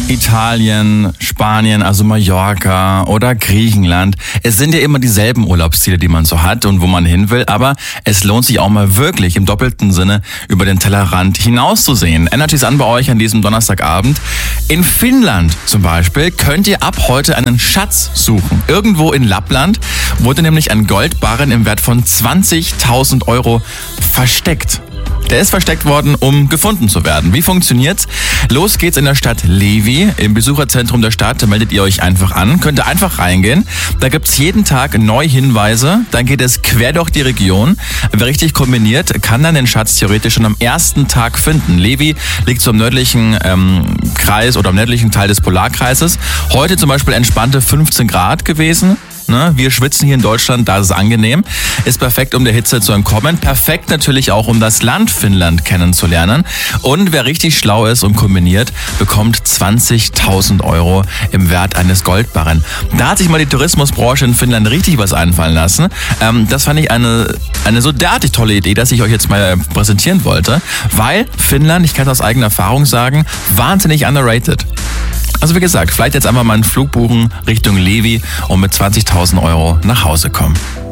Italien, Spanien, also Mallorca oder Griechenland. Es sind ja immer dieselben Urlaubsziele, die man so hat und wo man hin will, aber es lohnt sich auch mal wirklich im doppelten Sinne über den Tellerrand hinauszusehen. Energy Sun bei euch an diesem Donnerstagabend. In Finnland zum Beispiel könnt ihr ab heute einen Schatz suchen. Irgendwo in Lappland wurde nämlich ein Goldbarren im Wert von 20.000 Euro versteckt. Der ist versteckt worden, um gefunden zu werden. Wie funktioniert's? Los geht's in der Stadt Levi. Im Besucherzentrum der Stadt meldet ihr euch einfach an. Könnt ihr einfach reingehen. Da gibt's jeden Tag neue Hinweise. Dann geht es quer durch die Region. Wer richtig kombiniert, kann dann den Schatz theoretisch schon am ersten Tag finden. Levi liegt so im nördlichen Kreis oder im nördlichen Teil des Polarkreises. Heute zum Beispiel entspannte 15 Grad gewesen. Wir schwitzen hier in Deutschland, da ist es angenehm. Ist perfekt, um der Hitze zu entkommen. Perfekt natürlich auch, um das Land Finnland kennenzulernen. Und wer richtig schlau ist und kombiniert, bekommt 20.000 Euro im Wert eines Goldbarren. Da hat sich mal die Tourismusbranche in Finnland richtig was einfallen lassen. Das fand ich eine so derartig tolle Idee, dass ich euch jetzt mal präsentieren wollte. Weil Finnland, ich kann es aus eigener Erfahrung sagen, wahnsinnig underrated. Also wie gesagt, vielleicht jetzt einfach mal einen Flug buchen Richtung Levi und mit 20.000 Euro nach Hause kommen.